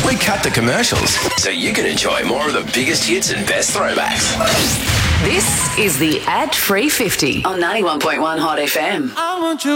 We cut the commercials so you can enjoy more of the biggest hits and best throwbacks. This is the Ad Free 50 on 91.1 Hot FM. I want you